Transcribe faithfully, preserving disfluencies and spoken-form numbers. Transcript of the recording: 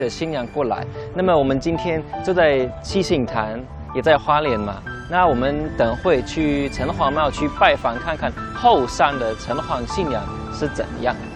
的新娘过来。那么我们今天就在七星潭，也在花莲嘛。那我们等会去城隍庙去拜访看看后山的城隍新娘是怎么样。